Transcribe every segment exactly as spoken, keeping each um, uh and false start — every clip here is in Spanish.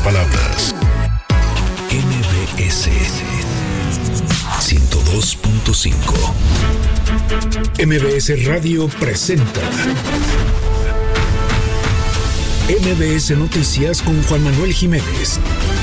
palabras. M B S ciento dos punto cinco. M B S Radio presenta M B S Noticias con Juan Manuel Jiménez.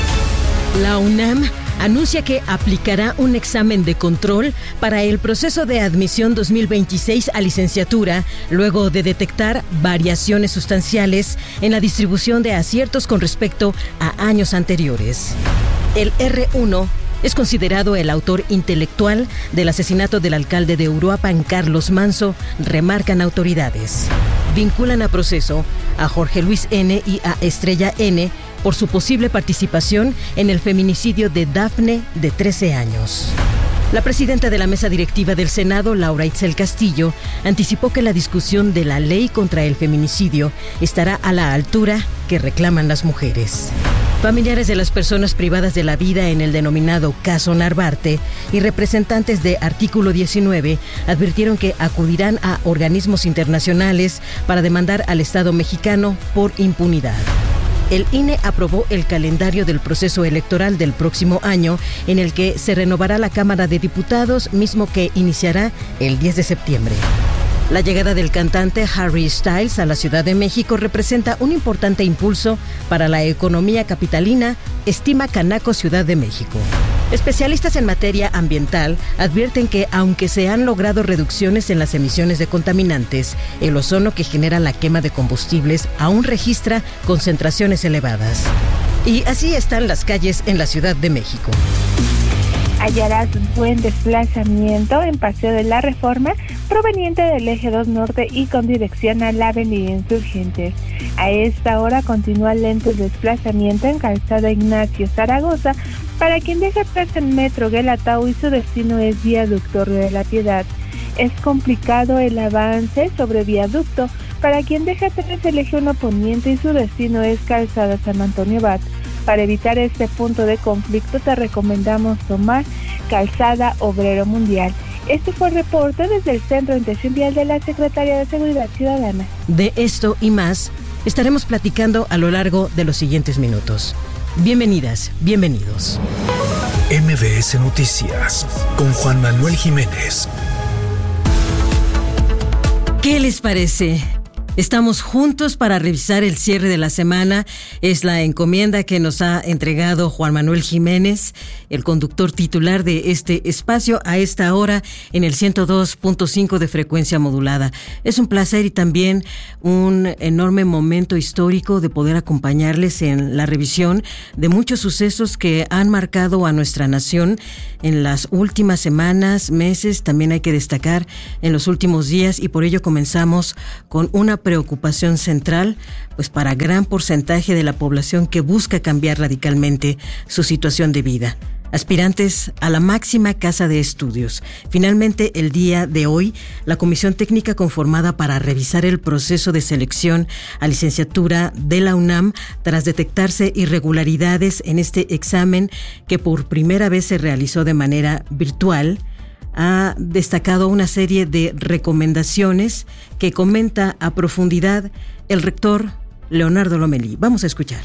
La UNAM anuncia que aplicará un examen de control para el proceso de admisión dos mil veintiséis a licenciatura, luego de detectar variaciones sustanciales en la distribución de aciertos con respecto a años anteriores. El erre uno es considerado el autor intelectual del asesinato del alcalde de Uruapan, Carlos Manso, remarcan autoridades. Vinculan a proceso a Jorge Luis N. y a Estrella N. por su posible participación en el feminicidio de Dafne, de trece años. La presidenta de la mesa directiva del Senado, Laura Itzel Castillo, anticipó que la discusión de la ley contra el feminicidio estará a la altura que reclaman las mujeres. Familiares de las personas privadas de la vida en el denominado caso Narvarte y representantes de Artículo diecinueve advirtieron que acudirán a organismos internacionales para demandar al Estado mexicano por impunidad. El I N E aprobó el calendario del proceso electoral del próximo año, en el que se renovará la Cámara de Diputados, mismo que iniciará el diez de septiembre. La llegada del cantante Harry Styles a la Ciudad de México representa un importante impulso para la economía capitalina, estima Canaco Ciudad de México. Especialistas en materia ambiental advierten que, aunque se han logrado reducciones en las emisiones de contaminantes, el ozono que genera la quema de combustibles aún registra concentraciones elevadas. Y así están las calles en la Ciudad de México. Hallarás buen desplazamiento en Paseo de la Reforma, proveniente del Eje dos Norte y con dirección a la Avenida Insurgentes. A esta hora continúa lento el desplazamiento en Calzada Ignacio Zaragoza para quien deja atrás el Metro Guelatao y su destino es Viaducto Río de la Piedad. Es complicado el avance sobre Viaducto para quien deja atrás el Eje uno Poniente y su destino es Calzada San Antonio Abad. Para evitar este punto de conflicto te recomendamos tomar Calzada Obrero Mundial. Este fue el reporte desde el Centro de Intención Vial de la Secretaría de Seguridad Ciudadana. De esto y más estaremos platicando a lo largo de los siguientes minutos. Bienvenidas, bienvenidos. M B S Noticias con Juan Manuel Jiménez. ¿Qué les parece? Estamos juntos para revisar el cierre de la semana. Es la encomienda que nos ha entregado Juan Manuel Jiménez, el conductor titular de este espacio a esta hora en el ciento dos punto cinco de frecuencia modulada. Es un placer y también un enorme momento histórico de poder acompañarles en la revisión de muchos sucesos que han marcado a nuestra nación en las últimas semanas, meses, también hay que destacar en los últimos días, y por ello comenzamos con una preocupación central, pues para gran porcentaje de la población que busca cambiar radicalmente su situación de vida. Aspirantes a la máxima casa de estudios. Finalmente, el día de hoy, la comisión técnica conformada para revisar el proceso de selección a licenciatura de la UNAM, tras detectarse irregularidades en este examen que por primera vez se realizó de manera virtual, ha destacado una serie de recomendaciones que comenta a profundidad el rector Leonardo Lomelí. Vamos a escuchar.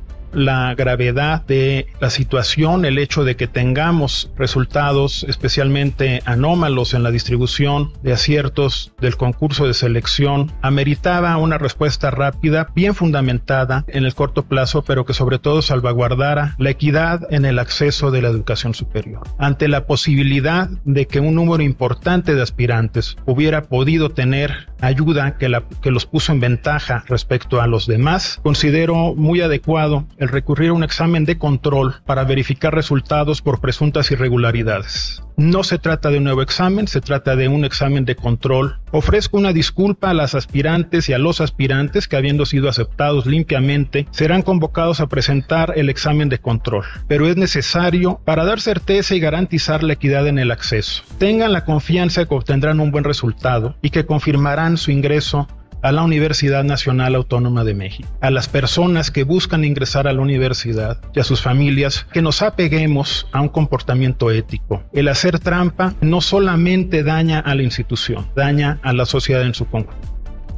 La gravedad de la situación, el hecho de que tengamos resultados especialmente anómalos en la distribución de aciertos del concurso de selección, ameritaba una respuesta rápida, bien fundamentada en el corto plazo, pero que sobre todo salvaguardara la equidad en el acceso de la educación superior. Ante la posibilidad de que un número importante de aspirantes hubiera podido tener ayuda que, la, que los puso en ventaja respecto a los demás, considero muy adecuado el recurrir a un examen de control para verificar resultados por presuntas irregularidades. No se trata de un nuevo examen, se trata de un examen de control. Ofrezco una disculpa a las aspirantes y a los aspirantes que, habiendo sido aceptados limpiamente, serán convocados a presentar el examen de control. Pero es necesario para dar certeza y garantizar la equidad en el acceso. Tengan la confianza de que obtendrán un buen resultado y que confirmarán su ingreso a la Universidad Nacional Autónoma de México. A las personas que buscan ingresar a la universidad y a sus familias, que nos apeguemos a un comportamiento ético. El hacer trampa no solamente daña a la institución, daña a la sociedad en su conjunto.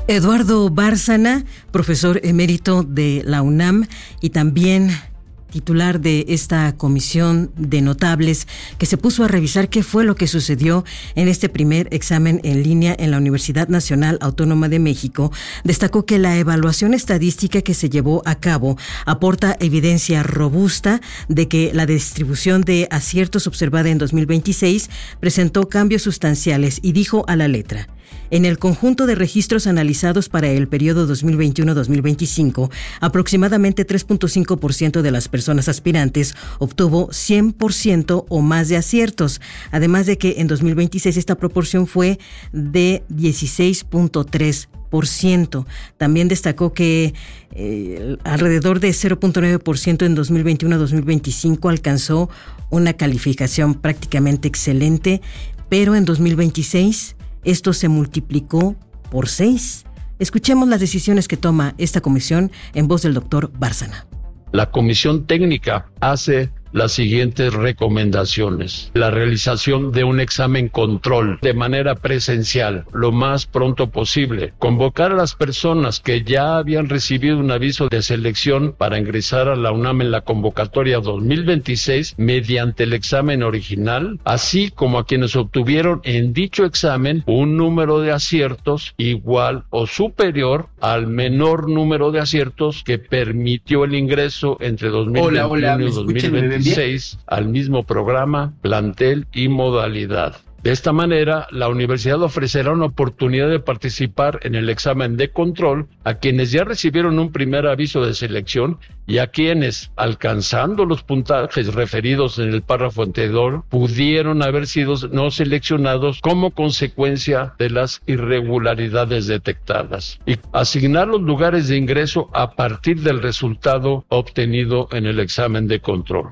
Eduardo Bárcena, profesor emérito de la UNAM y también titular de esta comisión de notables que se puso a revisar qué fue lo que sucedió en este primer examen en línea en la Universidad Nacional Autónoma de México, destacó que la evaluación estadística que se llevó a cabo aporta evidencia robusta de que la distribución de aciertos observada en dos mil veintiséis presentó cambios sustanciales y dijo a la letra: en el conjunto de registros analizados para el periodo dos mil veintiuno a dos mil veinticinco, aproximadamente tres punto cinco por ciento de las personas aspirantes obtuvo cien por ciento o más de aciertos, además de que en dos mil veintiséis esta proporción fue de dieciséis punto tres por ciento. También destacó que eh, alrededor de cero punto nueve por ciento en dos mil veintiuno a dos mil veinticinco alcanzó una calificación prácticamente excelente, pero en dos mil veintiséis esto se multiplicó por seis. Escuchemos las decisiones que toma esta comisión en voz del doctor Bárcena. La comisión técnica hace las siguientes recomendaciones: la realización de un examen control de manera presencial lo más pronto posible, convocar a las personas que ya habían recibido un aviso de selección para ingresar a la UNAM en la convocatoria dos mil veintiséis mediante el examen original, así como a quienes obtuvieron en dicho examen un número de aciertos igual o superior al menor número de aciertos que permitió el ingreso entre dos mil veintiuno hola, hola, y dos mil veintiséis al mismo programa, plantel y modalidad. De esta manera, la universidad ofrecerá una oportunidad de participar en el examen de control a quienes ya recibieron un primer aviso de selección y a quienes, alcanzando los puntajes referidos en el párrafo anterior, pudieron haber sido no seleccionados como consecuencia de las irregularidades detectadas, y asignar los lugares de ingreso a partir del resultado obtenido en el examen de control.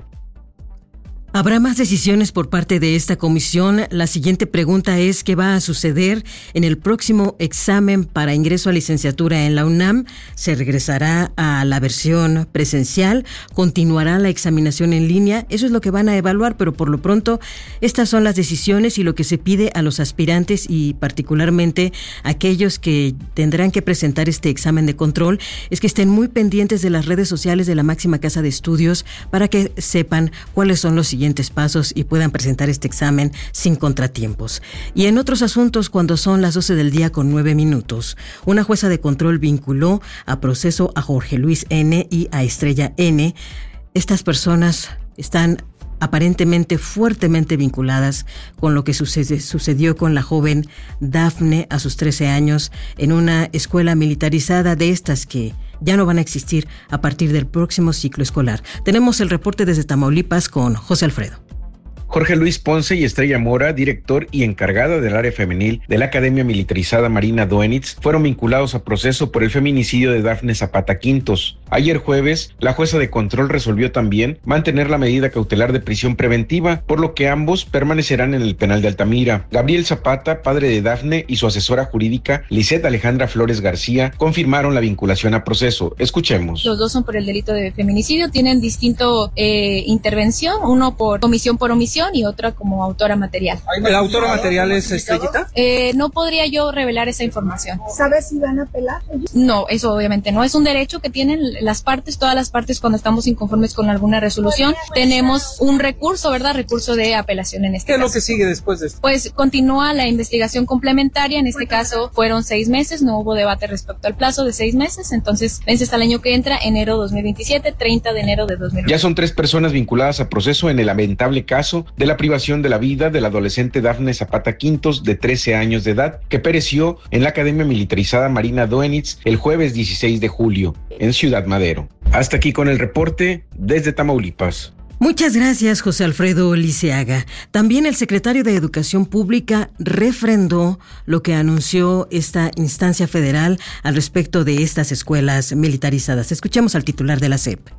¿Habrá más decisiones por parte de esta comisión? La siguiente pregunta es: ¿qué va a suceder en el próximo examen para ingreso a licenciatura en la UNAM? ¿Se regresará a la versión presencial? ¿Continuará la examinación en línea? Eso es lo que van a evaluar, pero por lo pronto estas son las decisiones y lo que se pide a los aspirantes y particularmente a aquellos que tendrán que presentar este examen de control es que estén muy pendientes de las redes sociales de la máxima casa de estudios para que sepan cuáles son los siguientes pasos y puedan presentar este examen sin contratiempos. Y en otros asuntos, cuando son las doce del día con nueve minutos, una jueza de control vinculó a proceso a Jorge Luis N. y a Estrella N. Estas personas están aparentemente fuertemente vinculadas con lo que sucede, sucedió con la joven Dafne a sus trece años en una escuela militarizada de estas que ya no van a existir a partir del próximo ciclo escolar. Tenemos el reporte desde Tamaulipas con José Alfredo. Jorge Luis Ponce y Estrella Mora, director y encargada del área femenil de la Academia Militarizada Marina Duenitz, fueron vinculados a proceso por el feminicidio de Dafne Zapata Quintos. Ayer jueves, la jueza de control resolvió también mantener la medida cautelar de prisión preventiva, por lo que ambos permanecerán en el penal de Altamira. Gabriel Zapata, padre de Dafne, y su asesora jurídica, Lisette Alejandra Flores García, confirmaron la vinculación a proceso. Escuchemos. Los dos son por el delito de feminicidio, tienen distinto eh, intervención, uno por comisión por omisión y otra como autora material. ¿La autora material es Estrellita? Eh, no podría yo revelar esa información. ¿Sabes si van a apelar? No, eso obviamente no. Es un derecho que tienen las partes, todas las partes cuando estamos inconformes con alguna resolución. Tenemos un recurso, ¿verdad? Recurso de apelación en este caso. ¿Qué es caso. lo que sigue después de esto? Pues continúa la investigación complementaria. En este caso fueron seis meses, no hubo debate respecto al plazo de seis meses. Entonces, vence hasta el año que entra, enero dos mil veintisiete, treinta de enero de dos mil veinte. Ya son tres personas vinculadas a proceso en el lamentable caso de la privación de la vida del adolescente Dafne Zapata Quintos, de trece años de edad, que pereció en la Academia Militarizada Marina Duenitz el jueves dieciséis de julio, en Ciudad Madero. Hasta aquí con el reporte desde Tamaulipas. Muchas gracias, José Alfredo Liceaga. También el secretario de Educación Pública refrendó lo que anunció esta instancia federal al respecto de estas escuelas militarizadas. Escuchemos al titular de la S E P.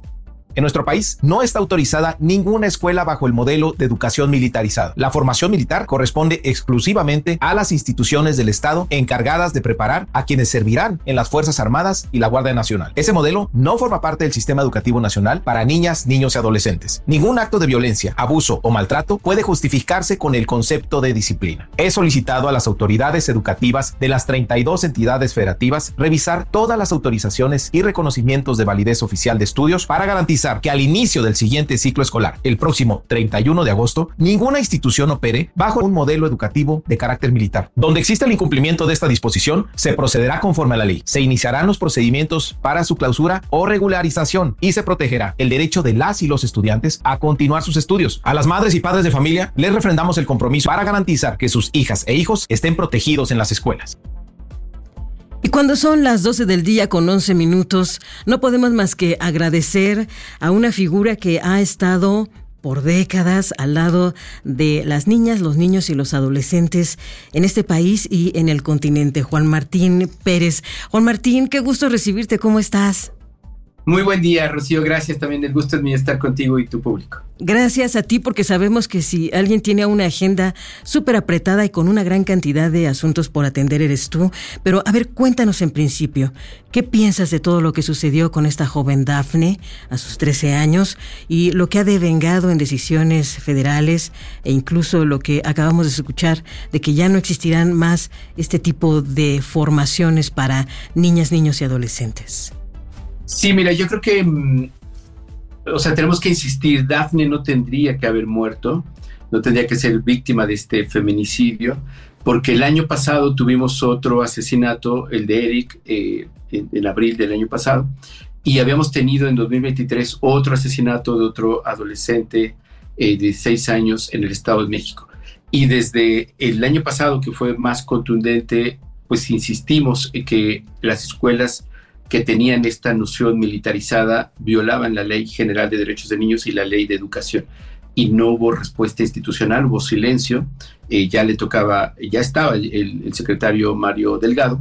En nuestro país no está autorizada ninguna escuela bajo el modelo de educación militarizada. La formación militar corresponde exclusivamente a las instituciones del Estado encargadas de preparar a quienes servirán en las Fuerzas Armadas y la Guardia Nacional. Ese modelo no forma parte del sistema educativo nacional para niñas, niños y adolescentes. Ningún acto de violencia, abuso o maltrato puede justificarse con el concepto de disciplina. He solicitado a las autoridades educativas de las treinta y dos entidades federativas revisar todas las autorizaciones y reconocimientos de validez oficial de estudios para garantizar que al inicio del siguiente ciclo escolar, el próximo treinta y uno de agosto, ninguna institución opere bajo un modelo educativo de carácter militar. Donde exista el incumplimiento de esta disposición, se procederá conforme a la ley. Se iniciarán los procedimientos para su clausura o regularización y se protegerá el derecho de las y los estudiantes a continuar sus estudios. A las madres y padres de familia les refrendamos el compromiso para garantizar que sus hijas e hijos estén protegidos en las escuelas. Y cuando son las doce del día con once minutos, no podemos más que agradecer a una figura que ha estado por décadas al lado de las niñas, los niños y los adolescentes en este país y en el continente, Juan Martín Pérez. Juan Martín, qué gusto recibirte, ¿cómo estás? Muy buen día, Rocío, gracias, también el gusto es mío estar contigo y tu público. Gracias a ti, porque sabemos que si alguien tiene una agenda súper apretada y con una gran cantidad de asuntos por atender eres tú. Pero a ver, cuéntanos en principio, ¿qué piensas de todo lo que sucedió con esta joven Dafne a sus trece años y lo que ha devengado en decisiones federales e incluso lo que acabamos de escuchar de que ya no existirán más este tipo de formaciones para niñas, niños y adolescentes? Sí, mira, yo creo que, o sea, tenemos que insistir, Dafne no tendría que haber muerto, no tendría que ser víctima de este feminicidio, porque el año pasado tuvimos otro asesinato, el de Eric, eh, en, en abril del año pasado, y habíamos tenido en dos mil veintitrés otro asesinato de otro adolescente eh, de dieciséis años en el Estado de México. Y desde el año pasado, que fue más contundente, pues insistimos en que las escuelas que tenían esta noción militarizada violaban la Ley General de Derechos de Niños y la Ley de Educación. Y no hubo respuesta institucional, hubo silencio. Eh, ya le tocaba, ya estaba el, el secretario Mario Delgado.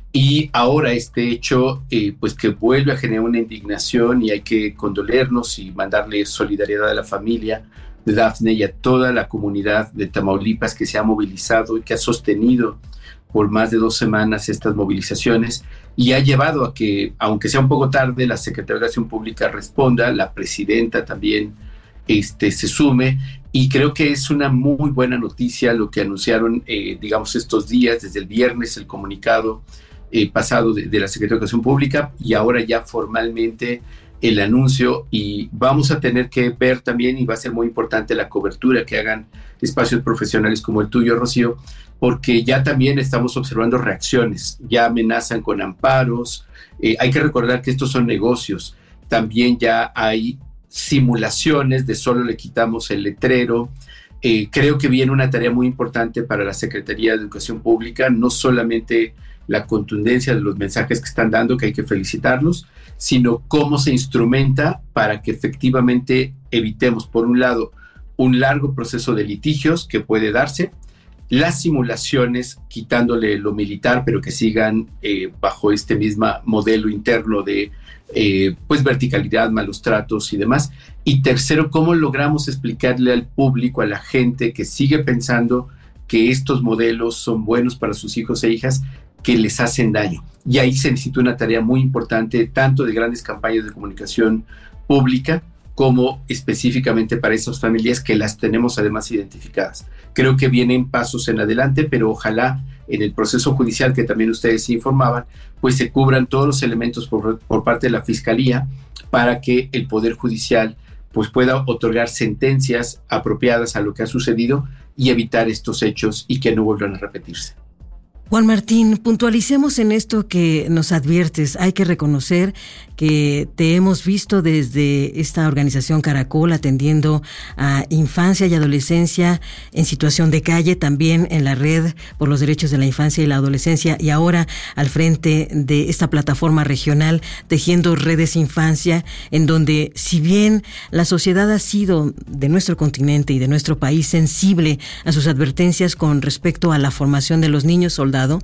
Y ahora este hecho, eh, pues que vuelve a generar una indignación y hay que condolernos y mandarle solidaridad a la familia de Dafne y a toda la comunidad de Tamaulipas que se ha movilizado y que ha sostenido por más de dos semanas estas movilizaciones y ha llevado a que, aunque sea un poco tarde, la Secretaría de Educación Pública responda, la presidenta también este, se sume, y creo que es una muy buena noticia lo que anunciaron, eh, digamos, estos días, desde el viernes, el comunicado eh, pasado de, de la Secretaría de Educación Pública, y ahora ya formalmente el anuncio, y vamos a tener que ver también, y va a ser muy importante la cobertura que hagan espacios profesionales como el tuyo, Rocío, porque ya también estamos observando reacciones, ya amenazan con amparos, eh, hay que recordar que estos son negocios, también ya hay simulaciones de solo le quitamos el letrero. Eh, creo que viene una tarea muy importante para la Secretaría de Educación Pública, no solamente la contundencia de los mensajes que están dando, que hay que felicitarlos, sino cómo se instrumenta para que efectivamente evitemos, por un lado, un largo proceso de litigios que puede darse, las simulaciones quitándole lo militar, pero que sigan eh, bajo este mismo modelo interno de eh, pues verticalidad, malos tratos y demás. Y tercero, cómo logramos explicarle al público, a la gente que sigue pensando que estos modelos son buenos para sus hijos e hijas, que les hacen daño. Y ahí se necesita una tarea muy importante, tanto de grandes campañas de comunicación pública, como específicamente para esas familias que las tenemos además identificadas. Creo que vienen pasos en adelante, pero ojalá en el proceso judicial, que también ustedes informaban, pues se cubran todos los elementos por, por parte de la Fiscalía para que el Poder Judicial pues pueda otorgar sentencias apropiadas a lo que ha sucedido y evitar estos hechos y que no vuelvan a repetirse. Juan Martín, puntualicemos en esto que nos adviertes. Hay que reconocer que te hemos visto desde esta organización Caracol atendiendo a infancia y adolescencia en situación de calle, también en la Red por los Derechos de la Infancia y la Adolescencia, y ahora al frente de esta plataforma regional Tejiendo Redes Infancia, en donde, si bien la sociedad ha sido de nuestro continente y de nuestro país sensible a sus advertencias con respecto a la formación de los niños soldados,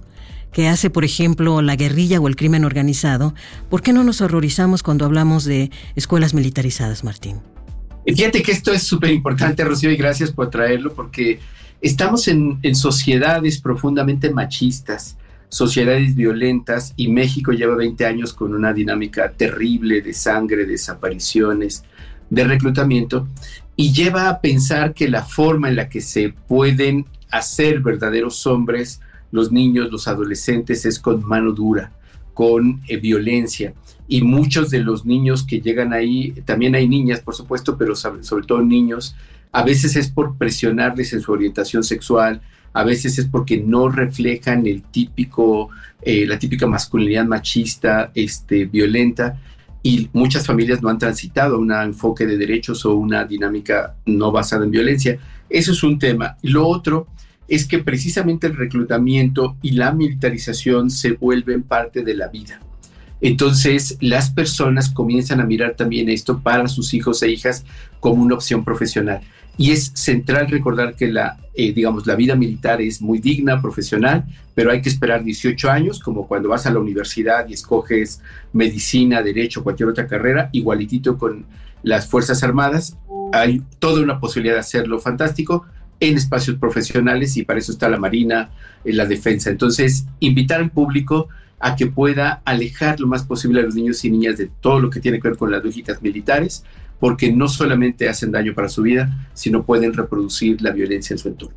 que hace, por ejemplo, la guerrilla o el crimen organizado, ¿por qué no nos horrorizamos cuando hablamos de escuelas militarizadas, Martín? Fíjate que esto es súper importante, Rocío, y gracias por traerlo, porque estamos en, en sociedades profundamente machistas, sociedades violentas, y México lleva veinte años con una dinámica terrible de sangre, de desapariciones, de reclutamiento, y lleva a pensar que la forma en la que se pueden hacer verdaderos hombres los niños, los adolescentes, es con mano dura, con eh, violencia. Y muchos de los niños que llegan ahí, también hay niñas, por supuesto, pero sobre, sobre todo niños, a veces es por presionarles en su orientación sexual, a veces es porque no reflejan el típico, eh, la típica masculinidad machista, este, violenta, y muchas familias no han transitado un enfoque de derechos o una dinámica no basada en violencia. Eso es un tema. Lo otro es que precisamente el reclutamiento y la militarización se vuelven parte de la vida. Entonces, las personas comienzan a mirar también esto para sus hijos e hijas como una opción profesional. Y es central recordar que la, eh, digamos, la vida militar es muy digna, profesional, pero hay que esperar dieciocho años, como cuando vas a la universidad y escoges medicina, derecho, cualquier otra carrera, igualitito con las Fuerzas Armadas. Hay toda una posibilidad de hacerlo fantástico en espacios profesionales, y para eso está la Marina, en la defensa. Entonces, invitar al público a que pueda alejar lo más posible a los niños y niñas de todo lo que tiene que ver con las lógicas militares, porque no solamente hacen daño para su vida, sino pueden reproducir la violencia en su entorno.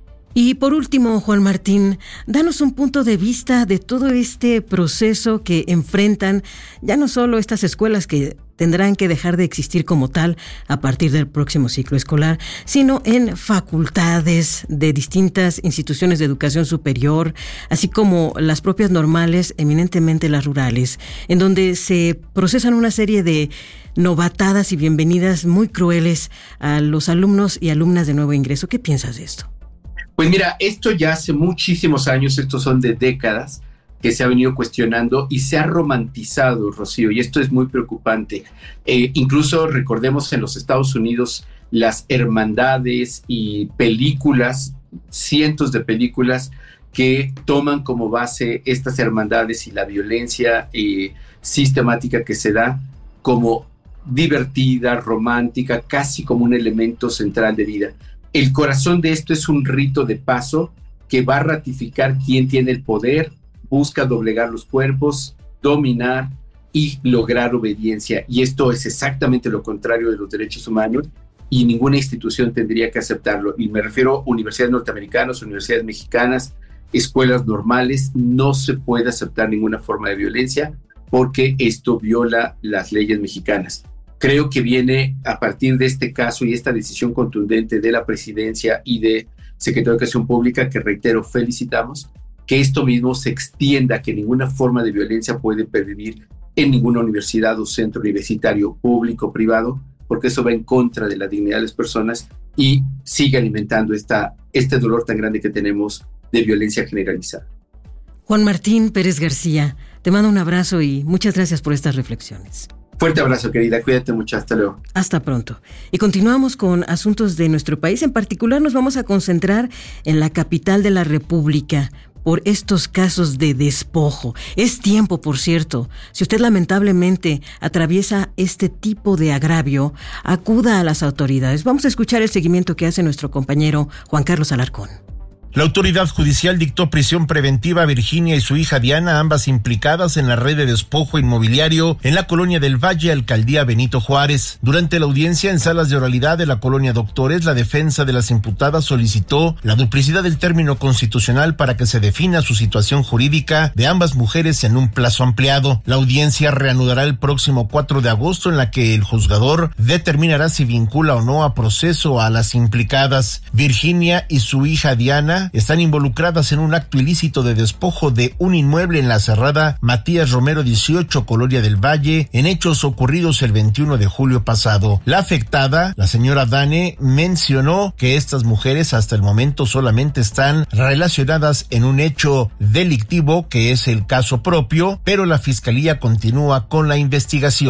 Y por último, Juan Martín, danos un punto de vista de todo este proceso que enfrentan ya no solo estas escuelas que tendrán que dejar de existir como tal a partir del próximo ciclo escolar, sino en facultades de distintas instituciones de educación superior, así como las propias normales, eminentemente las rurales, en donde se procesan una serie de novatadas y bienvenidas muy crueles a los alumnos y alumnas de nuevo ingreso. ¿Qué piensas de esto? Pues mira, esto ya hace muchísimos años, estos son de décadas, que se ha venido cuestionando y se ha romantizado, Rocío, y esto es muy preocupante. Eh, incluso recordemos en los Estados Unidos las hermandades y películas, cientos de películas que toman como base estas hermandades y la violencia eh, sistemática que se da como divertida, romántica, casi como un elemento central de vida. El corazón de esto es un rito de paso que va a ratificar quién tiene el poder, busca doblegar los cuerpos, dominar y lograr obediencia. Y esto es exactamente lo contrario de los derechos humanos, y ninguna institución tendría que aceptarlo. Y me refiero a universidades norteamericanas, universidades mexicanas, escuelas normales. No se puede aceptar ninguna forma de violencia porque esto viola las leyes mexicanas. Creo que viene a partir de este caso y esta decisión contundente de la presidencia y de Secretaría de Educación Pública, que reitero, felicitamos, que esto mismo se extienda, que ninguna forma de violencia puede pervivir en ninguna universidad o centro universitario público o privado, porque eso va en contra de la dignidad de las personas y sigue alimentando esta, este dolor tan grande que tenemos de violencia generalizada. Juan Martín Pérez García, te mando un abrazo y muchas gracias por estas reflexiones. Fuerte abrazo, querida. Cuídate mucho. Hasta luego. Hasta pronto. Y continuamos con asuntos de nuestro país. En particular nos vamos a concentrar en la capital de la República por estos casos de despojo. Es tiempo, por cierto. Si usted lamentablemente atraviesa este tipo de agravio, acuda a las autoridades. Vamos a escuchar el seguimiento que hace nuestro compañero Juan Carlos Alarcón. La autoridad judicial dictó prisión preventiva a Virginia y su hija Diana, ambas implicadas en la red de despojo inmobiliario en la Colonia del Valle, alcaldía Benito Juárez. Durante la audiencia en salas de oralidad de la Colonia Doctores, la defensa de las imputadas solicitó la duplicidad del término constitucional para que se defina su situación jurídica de ambas mujeres en un plazo ampliado. La audiencia reanudará el próximo cuatro de agosto, en la que el juzgador determinará si vincula o no a proceso a las implicadas. Virginia y su hija Diana están involucradas en un acto ilícito de despojo de un inmueble en la cerrada Matías Romero dieciocho, Colonia del Valle, en hechos ocurridos el veintiuno de julio pasado. La afectada, la señora Dane, mencionó que estas mujeres hasta el momento solamente están relacionadas en un hecho delictivo, que es el caso propio, pero la fiscalía continúa con la investigación.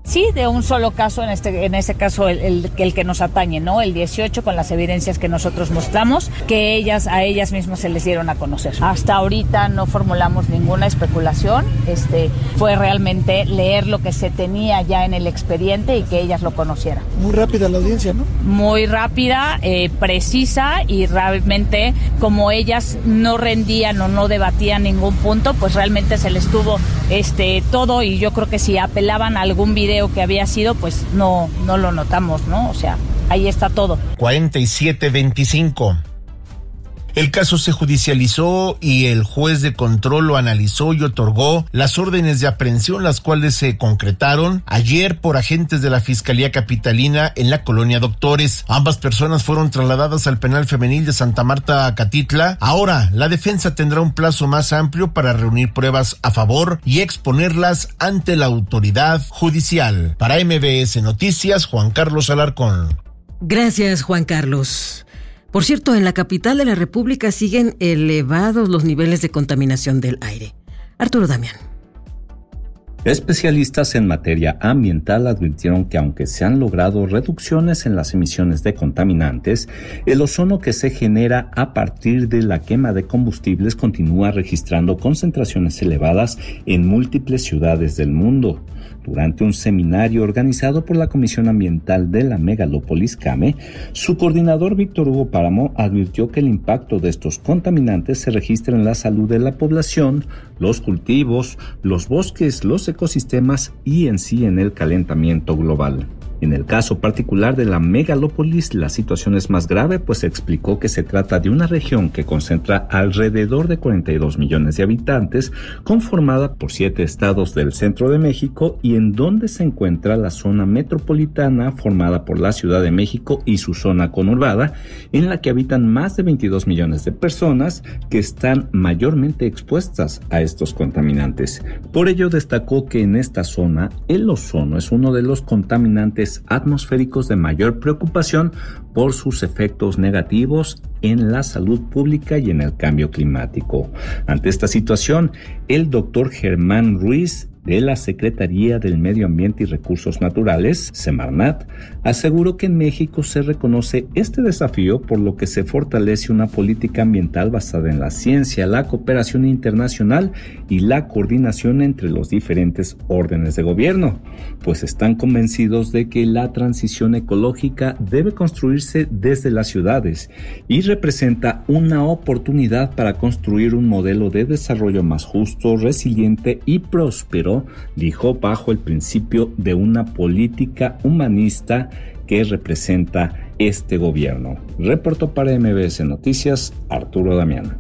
Sí, de un solo caso, en este en este caso el, el, el que nos atañe, ¿no? El dieciocho, con las evidencias que nosotros mostramos, que ellas a ellas mismas se les dieron a conocer. Hasta ahorita no formulamos ninguna especulación, este fue realmente leer lo que se tenía ya en el expediente y que ellas lo conocieran. Muy rápida la audiencia, ¿no? Muy rápida, eh, precisa, y realmente como ellas no rendían o no debatían ningún punto, pues realmente se les tuvo este todo, y yo creo que si apelaban a algún video que había sido, pues no, no lo notamos, ¿no? O sea, ahí está todo. cuarenta y siete veinticinco. El caso se judicializó y el juez de control lo analizó y otorgó las órdenes de aprehensión, las cuales se concretaron ayer por agentes de la Fiscalía Capitalina en la colonia Doctores. Ambas personas fueron trasladadas al penal femenil de Santa Marta, Catitla. Ahora, la defensa tendrá un plazo más amplio para reunir pruebas a favor y exponerlas ante la autoridad judicial. Para M B S Noticias, Juan Carlos Alarcón. Gracias, Juan Carlos. Por cierto, en la capital de la República siguen elevados los niveles de contaminación del aire. Arturo Damián. Especialistas en materia ambiental advirtieron que aunque se han logrado reducciones en las emisiones de contaminantes, el ozono que se genera a partir de la quema de combustibles continúa registrando concentraciones elevadas en múltiples ciudades del mundo. Durante un seminario organizado por la Comisión Ambiental de la Megalópolis CAME, su coordinador Víctor Hugo Páramo advirtió que el impacto de estos contaminantes se registra en la salud de la población, los cultivos, los bosques, los ecosistemas y en sí en el calentamiento global. En el caso particular de la megalópolis, la situación es más grave, pues explicó que se trata de una región que concentra alrededor de cuarenta y dos millones de habitantes, conformada por siete estados del centro de México y en donde se encuentra la zona metropolitana formada por la Ciudad de México y su zona conurbada, en la que habitan más de veintidós millones de personas que están mayormente expuestas a estos contaminantes. Por ello destacó que en esta zona el ozono es uno de los contaminantes atmosféricos de mayor preocupación por sus efectos negativos en la salud pública y en el cambio climático. Ante esta situación, el doctor Germán Ruiz, de la Secretaría del Medio Ambiente y Recursos Naturales, Semarnat, aseguró que en México se reconoce este desafío, por lo que se fortalece una política ambiental basada en la ciencia, la cooperación internacional y la coordinación entre los diferentes órdenes de gobierno, pues están convencidos de que la transición ecológica debe construirse desde las ciudades y representa una oportunidad para construir un modelo de desarrollo más justo, resiliente y próspero, dijo, bajo el principio de una política humanista que representa este gobierno. Reportó para M B S Noticias, Arturo Damián.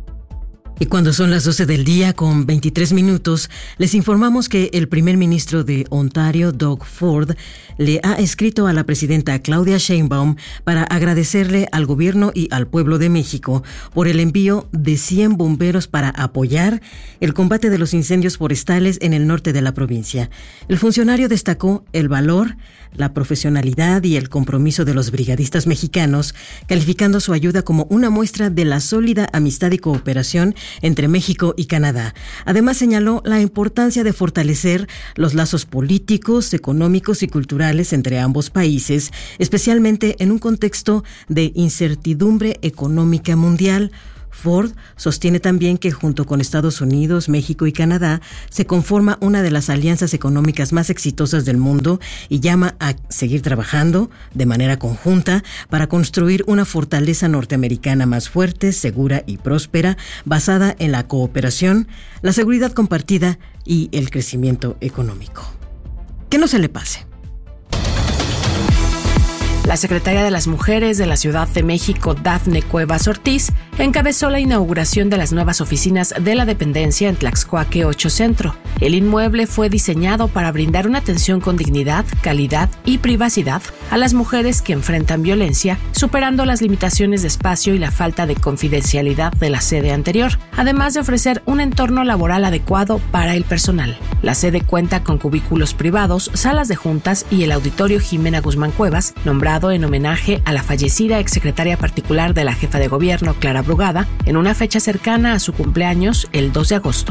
Y cuando son las doce del día con veintitrés minutos, les informamos que el primer ministro de Ontario, Doug Ford, le ha escrito a la presidenta Claudia Sheinbaum para agradecerle al gobierno y al pueblo de México por el envío de cien bomberos para apoyar el combate de los incendios forestales en el norte de la provincia. El funcionario destacó el valor, la profesionalidad y el compromiso de los brigadistas mexicanos, calificando su ayuda como una muestra de la sólida amistad y cooperación entre México y Canadá. Además, señaló la importancia de fortalecer los lazos políticos, económicos y culturales entre ambos países, especialmente en un contexto de incertidumbre económica mundial. Ford sostiene también que junto con Estados Unidos, México y Canadá se conforma una de las alianzas económicas más exitosas del mundo y llama a seguir trabajando de manera conjunta para construir una fortaleza norteamericana más fuerte, segura y próspera, basada en la cooperación, la seguridad compartida y el crecimiento económico. Que no se le pase. La secretaria de las Mujeres de la Ciudad de México, Dafne Cuevas Ortiz, encabezó la inauguración de las nuevas oficinas de la dependencia en Tlaxcuaque ocho Centro. El inmueble fue diseñado para brindar una atención con dignidad, calidad y privacidad a las mujeres que enfrentan violencia, superando las limitaciones de espacio y la falta de confidencialidad de la sede anterior, además de ofrecer un entorno laboral adecuado para el personal. La sede cuenta con cubículos privados, salas de juntas y el auditorio Jimena Guzmán Cuevas, nombrado en homenaje a la fallecida exsecretaria particular de la jefa de gobierno, Clara Brugada, en una fecha cercana a su cumpleaños, el dos de agosto.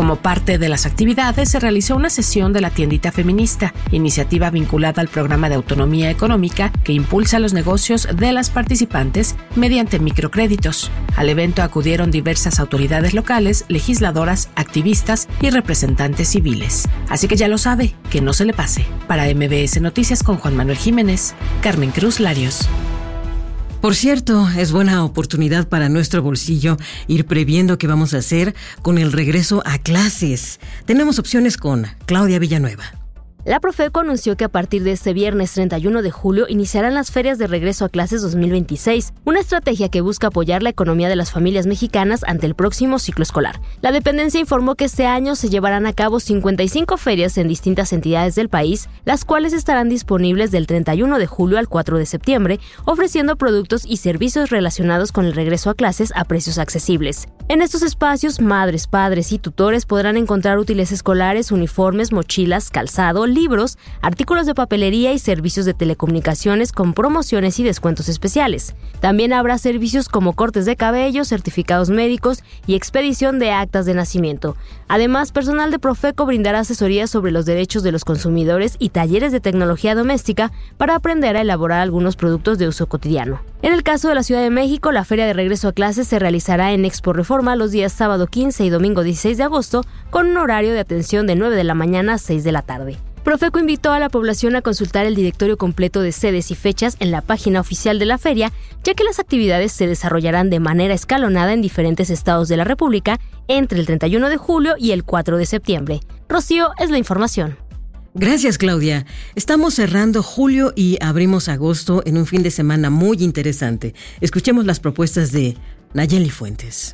Como parte de las actividades, se realizó una sesión de la Tiendita Feminista, iniciativa vinculada al programa de autonomía económica que impulsa los negocios de las participantes mediante microcréditos. Al evento acudieron diversas autoridades locales, legisladoras, activistas y representantes civiles. Así que ya lo sabe, que no se le pase. Para M B S Noticias con Juan Manuel Jiménez, Carmen Cruz Larios. Por cierto, es buena oportunidad para nuestro bolsillo ir previendo qué vamos a hacer con el regreso a clases. Tenemos opciones con Claudia Villanueva. La Profeco anunció que a partir de este viernes treinta y uno de julio iniciarán las ferias de regreso a clases dos mil veintiséis, una estrategia que busca apoyar la economía de las familias mexicanas ante el próximo ciclo escolar. La dependencia informó que este año se llevarán a cabo cincuenta y cinco ferias en distintas entidades del país, las cuales estarán disponibles del treinta y uno de julio al cuatro de septiembre, ofreciendo productos y servicios relacionados con el regreso a clases a precios accesibles. En estos espacios, madres, padres y tutores podrán encontrar útiles escolares, uniformes, mochilas, calzado, libros, artículos de papelería y servicios de telecomunicaciones con promociones y descuentos especiales. También habrá servicios como cortes de cabello, certificados médicos y expedición de actas de nacimiento. Además, personal de Profeco brindará asesoría sobre los derechos de los consumidores y talleres de tecnología doméstica para aprender a elaborar algunos productos de uso cotidiano. En el caso de la Ciudad de México, la feria de regreso a clases se realizará en Expo Reforma los días sábado quince y domingo dieciséis de agosto con un horario de atención de nueve de la mañana a seis de la tarde. Profeco invitó a la población a consultar el directorio completo de sedes y fechas en la página oficial de la feria, ya que las actividades se desarrollarán de manera escalonada en diferentes estados de la República entre el treinta y uno de julio y el cuatro de septiembre. Rocío, es la información. Gracias, Claudia. Estamos cerrando julio y abrimos agosto en un fin de semana muy interesante. Escuchemos las propuestas de Nayeli Fuentes.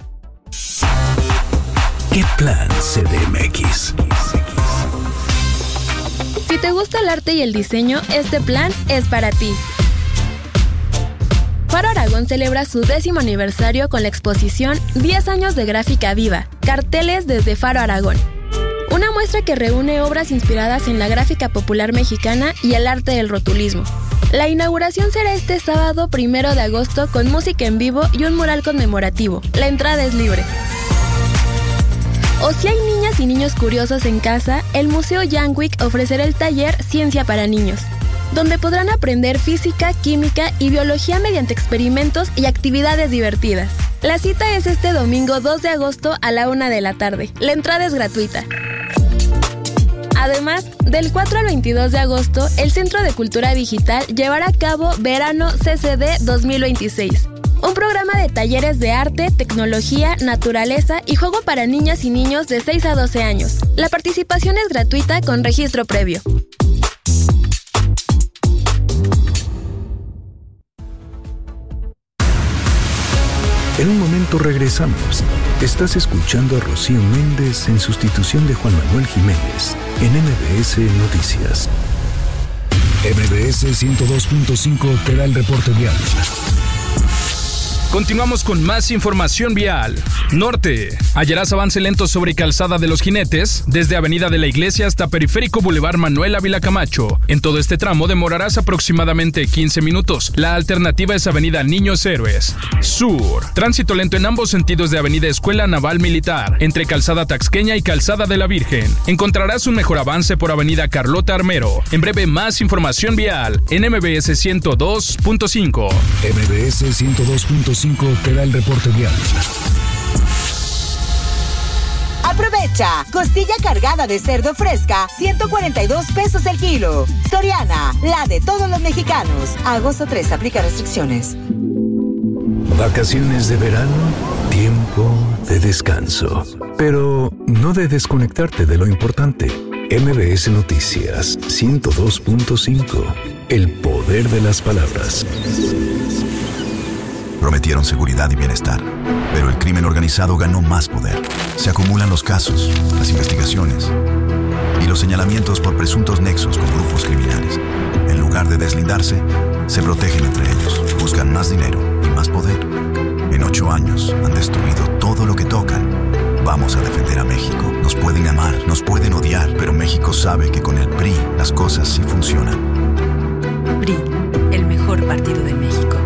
¿Qué plan C D M X? Si te gusta el arte y el diseño, este plan es para ti. Faro Aragón celebra su décimo aniversario con la exposición diez años de gráfica viva, carteles desde Faro Aragón. Una muestra que reúne obras inspiradas en la gráfica popular mexicana y el arte del rotulismo. La inauguración será este sábado primero de agosto con música en vivo y un mural conmemorativo. La entrada es libre. O si hay niñas y niños curiosos en casa, el Museo Yanwick ofrecerá el taller Ciencia para Niños, donde podrán aprender física, química y biología mediante experimentos y actividades divertidas. La cita es este domingo dos de agosto a la una de la tarde. La entrada es gratuita. Además, del cuatro al veintidós de agosto, el Centro de Cultura Digital llevará a cabo Verano C C D dos mil veintiséis. Un programa de talleres de arte, tecnología, naturaleza y juego para niñas y niños de seis a doce años. La participación es gratuita con registro previo. En un momento regresamos. Estás escuchando a Rocío Méndez en sustitución de Juan Manuel Jiménez en M B S Noticias. M B S ciento dos punto cinco te da el reporte vial. Continuamos con más información vial. Norte. Hallarás avance lento sobre Calzada de los Jinetes, desde Avenida de la Iglesia hasta Periférico Boulevard Manuel Ávila Camacho. En todo este tramo demorarás aproximadamente quince minutos. La alternativa es Avenida Niños Héroes. Sur. Tránsito lento en ambos sentidos de Avenida Escuela Naval Militar, entre Calzada Taxqueña y Calzada de la Virgen. Encontrarás un mejor avance por Avenida Carlota Armero. En breve, más información vial en M B S ciento dos punto cinco. M B S ciento dos punto cinco te da el reporte vial. Aprovecha, costilla cargada de cerdo fresca, ciento cuarenta y dos pesos el kilo. Soriana, la de todos los mexicanos. Agosto tres, aplica restricciones. Vacaciones de verano, tiempo de descanso. Pero no de desconectarte de lo importante. M B S Noticias ciento dos punto cinco. El poder de las palabras. Prometieron seguridad y bienestar, pero el crimen organizado ganó más poder. Se acumulan los casos, las investigaciones y los señalamientos por presuntos nexos con grupos criminales. En lugar de deslindarse, se protegen entre ellos, buscan más dinero y más poder. En ocho años han destruido todo lo que tocan. Vamos a defender a México. Nos pueden amar, nos pueden odiar, pero México sabe que con el P R I las cosas sí funcionan. P R I.